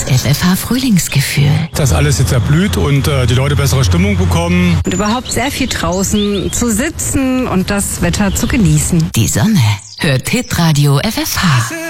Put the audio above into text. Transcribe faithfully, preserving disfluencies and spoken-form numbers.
F F H-Frühlingsgefühl. Dass alles jetzt erblüht und äh, die Leute bessere Stimmung bekommen. Und überhaupt sehr viel draußen zu sitzen und das Wetter zu genießen. Die Sonne hört Hitradio F F H.